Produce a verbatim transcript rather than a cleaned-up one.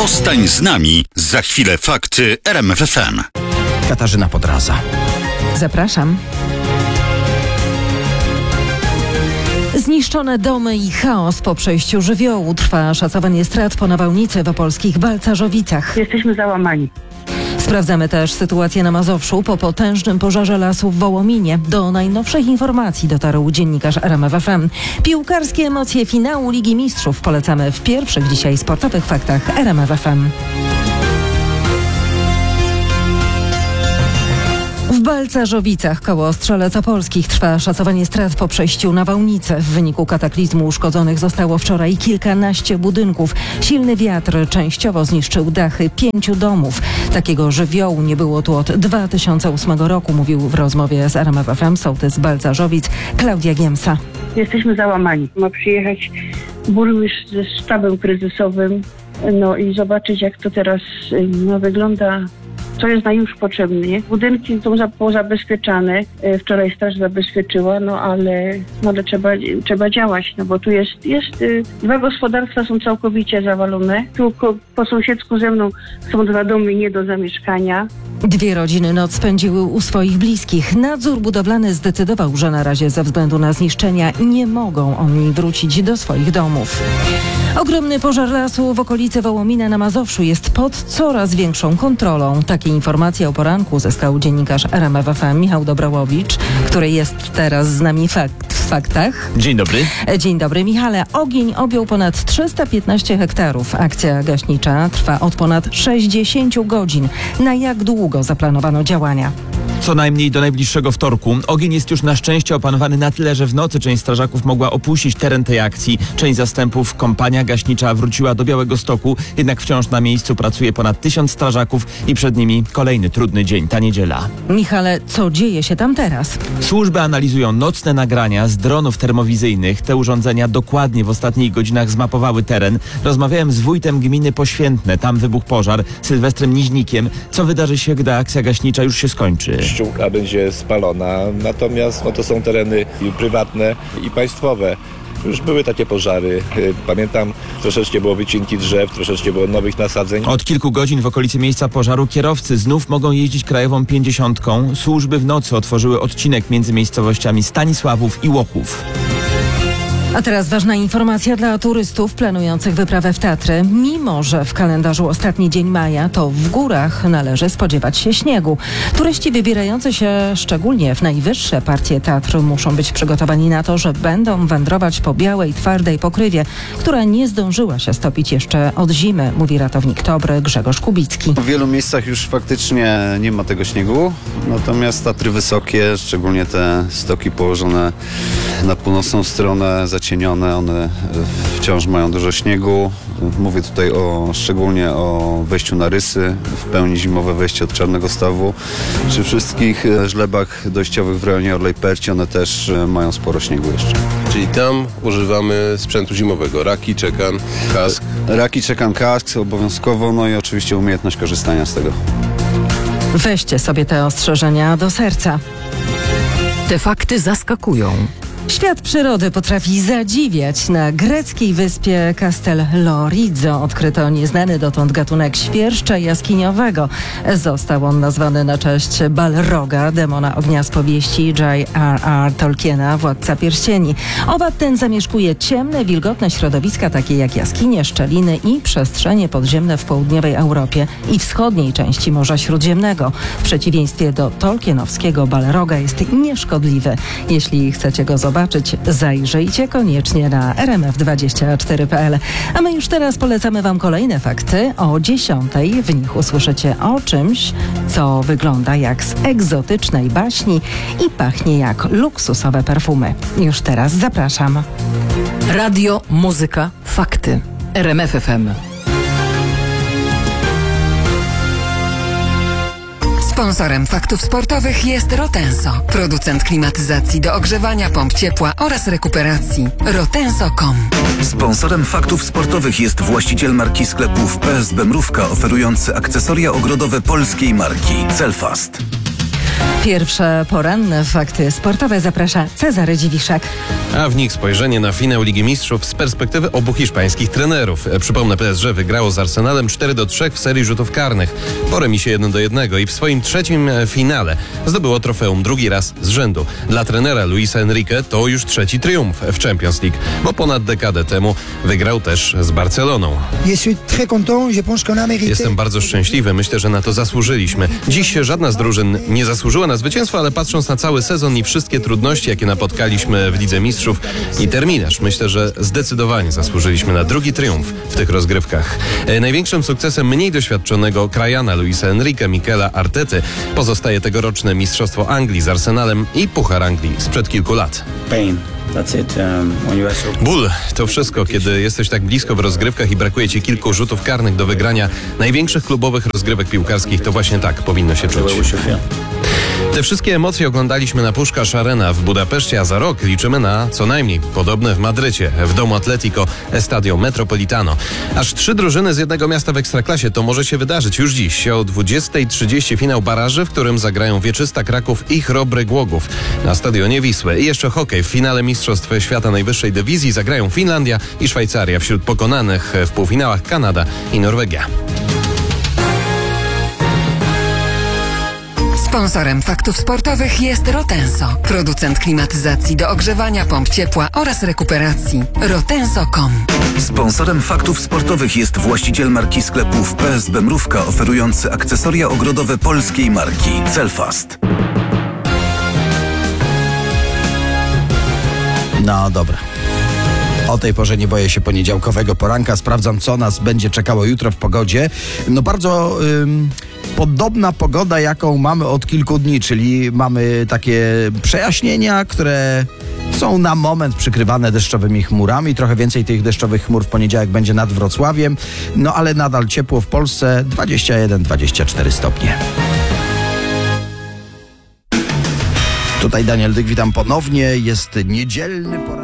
Zostań z nami. Za chwilę fakty R M F F M. Katarzyna Podraza. Zapraszam. Zniszczone domy i chaos po przejściu żywiołu. Trwa szacowanie strat po nawałnicy w opolskich Balcarzowicach. Jesteśmy załamani. Sprawdzamy też sytuację na Mazowszu po potężnym pożarze lasu w Wołominie. Do najnowszych informacji dotarł dziennikarz R M F F M. Piłkarskie emocje finału Ligi Mistrzów polecamy w pierwszych dzisiaj sportowych faktach R M F F M. W Balcarzowicach koło Strzelec Opolskich trwa szacowanie strat po przejściu nawałnicy. W wyniku kataklizmu uszkodzonych zostało wczoraj kilkanaście budynków. Silny wiatr częściowo zniszczył dachy pięciu domów. Takiego żywiołu nie było tu od dwa tysiące ósmego roku, mówił w rozmowie z R M F F M sołtys Balcarzowic Klaudia Giemsa. Jesteśmy załamani. Ma przyjechać burmistrz ze sztabem kryzysowym, no i zobaczyć, jak to teraz no, wygląda. Co jest na już potrzebne. Nie? Budynki są pozabezpieczane. Wczoraj straż zabezpieczyła, no ale, no, ale trzeba, trzeba działać, no bo tu jest, jest y, dwa gospodarstwa są całkowicie zawalone. Tu ko, po sąsiedzku ze mną są dwa domy nie do zamieszkania. Dwie rodziny noc spędziły u swoich bliskich. Nadzór budowlany zdecydował, że na razie ze względu na zniszczenia nie mogą oni wrócić do swoich domów. Ogromny pożar lasu w okolicy Wołomina na Mazowszu jest pod coraz większą kontrolą. Takie informacje o poranku zyskał dziennikarz R M F F M Michał Dobrałowicz, który jest teraz z nami fakt, w faktach. Dzień dobry. Dzień dobry, Michale. Ogień objął ponad trzysta piętnaście hektarów. Akcja gaśnicza trwa od ponad sześćdziesięciu godzin. Na jak długo zaplanowano działania? Co najmniej do najbliższego wtorku. Ogień jest już na szczęście opanowany na tyle, że w nocy część strażaków mogła opuścić teren tej akcji. Część zastępów, kompania gaśnicza wróciła do Białegostoku, jednak wciąż na miejscu pracuje ponad tysiąc strażaków i przed nimi kolejny trudny dzień, ta niedziela. Michale, co dzieje się tam teraz? Służby analizują nocne nagrania z dronów termowizyjnych. Te urządzenia dokładnie w ostatnich godzinach zmapowały teren. Rozmawiałem z wójtem gminy Poświętne. Tam wybuchł pożar. Sylwestrem Niźnikiem. Co wydarzy się, gdy akcja gaśnicza już się skończy? Ściółka będzie spalona, natomiast no, to są tereny prywatne i państwowe. Już były takie pożary. Pamiętam, troszeczkę było wycinki drzew, troszeczkę było nowych nasadzeń. Od kilku godzin w okolicy miejsca pożaru kierowcy znów mogą jeździć krajową pięćdziesiątką. Służby w nocy otworzyły odcinek między miejscowościami Stanisławów i Łochów. A teraz ważna informacja dla turystów planujących wyprawę w Tatry. Mimo że w kalendarzu ostatni dzień maja, to w górach należy spodziewać się śniegu. Turyści wybierający się szczególnie w najwyższe partie Tatr muszą być przygotowani na to, że będą wędrować po białej, twardej pokrywie, która nie zdążyła się stopić jeszcze od zimy, mówi ratownik Tobry Grzegorz Kubicki. W wielu miejscach już faktycznie nie ma tego śniegu, natomiast Tatry wysokie, szczególnie te stoki położone na północną stronę, zacienione, one wciąż mają dużo śniegu. Mówię tutaj o, szczególnie o wejściu na Rysy, w pełni zimowe wejście od Czarnego Stawu. Przy wszystkich żlebach dojściowych w rejonie Orlej Perci one też mają sporo śniegu jeszcze. Czyli tam używamy sprzętu zimowego, raki, czekan, kask. Raki, czekan, kask obowiązkowo, no i oczywiście umiejętność korzystania z tego. Weźcie sobie te ostrzeżenia do serca. Te fakty zaskakują. Świat przyrody potrafi zadziwiać. Na greckiej wyspie Castel Lorizo odkryto nieznany dotąd gatunek świerszcza jaskiniowego. Został on nazwany na cześć Balroga, demona ognia z powieści J R R Tolkiena, Władca Pierścieni. Owad ten zamieszkuje ciemne, wilgotne środowiska, takie jak jaskinie, szczeliny i przestrzenie podziemne w południowej Europie i wschodniej części Morza Śródziemnego. W przeciwieństwie do tolkienowskiego Balroga jest nieszkodliwy. Jeśli chcecie go zobaczyć, Zobaczyć, zajrzyjcie koniecznie na R M F dwadzieścia cztery kropka p l. A my już teraz polecamy Wam kolejne fakty. O dziesiątej w nich usłyszycie o czymś, co wygląda jak z egzotycznej baśni i pachnie jak luksusowe perfumy. Już teraz zapraszam. Radio, muzyka, fakty. R M F F M. Sponsorem faktów sportowych jest Rotenso, producent klimatyzacji do ogrzewania, pomp ciepła oraz rekuperacji. rotenso kropka com. Sponsorem faktów sportowych jest właściciel marki sklepów P S B Mrówka, oferujący akcesoria ogrodowe polskiej marki Celfast. Pierwsze poranne fakty sportowe zaprasza Cezary Dziwiszek. A w nich spojrzenie na finał Ligi Mistrzów z perspektywy obu hiszpańskich trenerów. Przypomnę, P S G wygrało z Arsenalem cztery do trzech w serii rzutów karnych. Po remisie jeden do jednego i w swoim trzecim finale zdobyło trofeum drugi raz z rzędu. Dla trenera Luisa Enrique to już trzeci triumf w Champions League, bo ponad dekadę temu wygrał też z Barceloną. Jestem bardzo szczęśliwy, myślę, że na to zasłużyliśmy. Dziś żadna z drużyn nie zasłużyła na zwycięstwo, ale patrząc na cały sezon i wszystkie trudności, jakie napotkaliśmy w Lidze Mistrzów i terminarz, myślę, że zdecydowanie zasłużyliśmy na drugi triumf w tych rozgrywkach. E, największym sukcesem mniej doświadczonego krajana Luisa Enrique, Mikela Artety pozostaje tegoroczne Mistrzostwo Anglii z Arsenalem i Puchar Anglii sprzed kilku lat. Pain. Ból to wszystko, kiedy jesteś tak blisko w rozgrywkach i brakuje ci kilku rzutów karnych do wygrania największych klubowych rozgrywek piłkarskich. To właśnie tak powinno się czuć. Te wszystkie emocje oglądaliśmy na Puskás Arena w Budapeszcie, a za rok liczymy na co najmniej podobne w Madrycie, w domu Atletico Estadio Metropolitano. Aż trzy drużyny z jednego miasta w Ekstraklasie. To może się wydarzyć już dziś. O dwudziestej trzydzieści finał baraży, w którym zagrają Wieczysta Kraków i Chrobry Głogów na stadionie Wisły. I jeszcze hokej. W finale Mistrzostw Świata najwyższej dywizji zagrają Finlandia i Szwajcaria. Wśród pokonanych w półfinałach Kanada i Norwegia. Sponsorem faktów sportowych jest Rotenso, producent klimatyzacji do ogrzewania, pomp ciepła oraz rekuperacji. rotenso kropka com. Sponsorem faktów sportowych jest właściciel marki sklepów P S B Mrówka, oferujący akcesoria ogrodowe polskiej marki Celfast. No dobra. O tej porze nie boję się poniedziałkowego poranka. Sprawdzam, co nas będzie czekało jutro w pogodzie. No bardzo ym, podobna pogoda, jaką mamy od kilku dni, czyli mamy takie przejaśnienia, które są na moment przykrywane deszczowymi chmurami. Trochę więcej tych deszczowych chmur w poniedziałek będzie nad Wrocławiem. No ale nadal ciepło w Polsce, dwadzieścia jeden dwadzieścia cztery stopnie. Tutaj Daniel Dyk, witam ponownie. Jest niedzielny poranek.